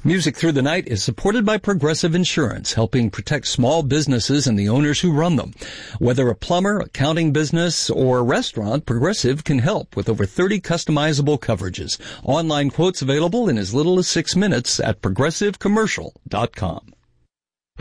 Music Through the Night is supported by Progressive Insurance, helping protect small businesses and the owners who run them. Whether a plumber, accounting business, or a restaurant, Progressive can help with over 30 customizable coverages. Online quotes available in as little as 6 minutes at progressivecommercial.com.